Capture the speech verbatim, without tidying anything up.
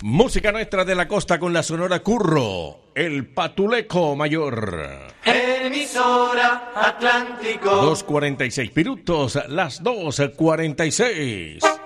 Música nuestra de la costa con la Sonora Curro, el Patuleco Mayor. Emisora Atlántico. dos cuarenta y seis minutos, las dos cuarenta y seis.